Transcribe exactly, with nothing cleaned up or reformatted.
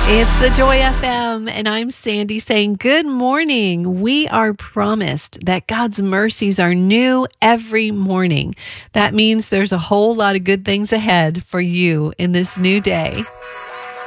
It's the Joy F M, and I'm Sandy saying good morning. We are promised that God's mercies are new every morning. That means there's a whole lot of good things ahead for you in this new day.